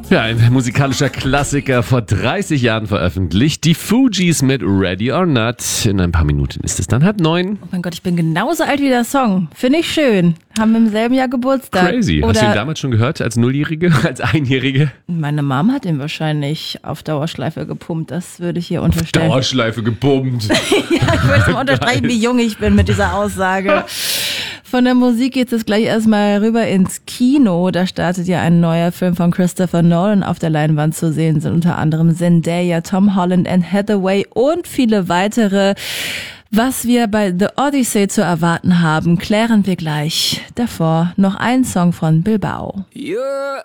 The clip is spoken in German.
Ja, ein musikalischer Klassiker, vor 30 Jahren veröffentlicht. Die Fugees mit Ready or Not. In ein paar Minuten ist es dann 8:30. Oh mein Gott, ich bin genauso alt wie der Song. Finde ich schön. Haben wir im selben Jahr Geburtstag. Crazy. Hast du ihn damals schon gehört, als Nulljährige, als Einjährige? Meine Mom hat ihn wahrscheinlich auf Dauerschleife gepumpt. Das würde ich hier unterstellen. Dauerschleife gepumpt. Ja, ich wollte mal unterstreichen, wie jung ich bin mit dieser Aussage. Von der Musik geht es gleich erstmal rüber ins Kino. Da startet ja ein neuer Film von Christopher Nolan. Auf der Leinwand zu sehen sind unter anderem Zendaya, Tom Holland, Anne Hathaway und viele weitere. Was wir bei The Odyssey zu erwarten haben, klären wir gleich. Davor noch ein Song von Bilbao. You're